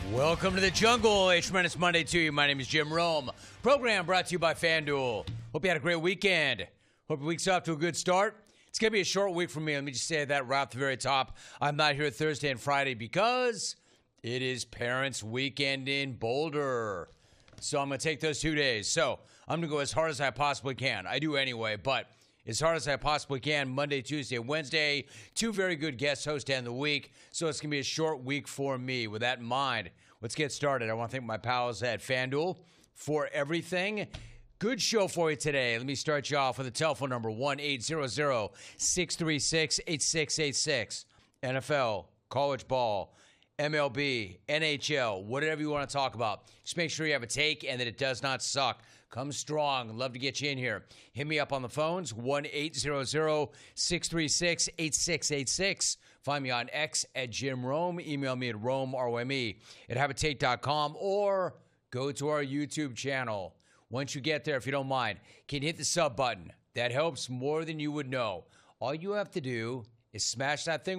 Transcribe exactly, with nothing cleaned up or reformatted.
Welcome to the jungle. A tremendous Monday to you. My name is Jim Rome. Program brought to you by FanDuel. Hope you had a great weekend. Hope your week's off to a good start. It's going to be a short week for me. Let me just say that right at the very top. I'm not here Thursday and Friday because it is Parents' Weekend in Boulder. So I'm going to take those two days. So I'm going to go as hard as I possibly can. I do anyway, but as hard as I possibly can, Monday, Tuesday, Wednesday. Two very good guest hosts to end the week. So it's going to be a short week for me. With that in mind, let's get started. I want to thank my pals at FanDuel for everything. Good show for you today. Let me start you off with a telephone number, one eight hundred, six three six, eight six eight six. N F L, college ball, M L B, N H L, whatever you want to talk about. Just make sure you have a take and that it does not suck. Come strong. Love to get you in here. Hit me up on the phones, one eight hundred, six three six, eight six eight six. Find me on X at Jim Rome. Email me at Rome, R O M E, at habitate dot com, or go to our YouTube channel. Once you get there, if you don't mind, can you hit the sub button? That helps more than you would know. All you have to do is smash that thing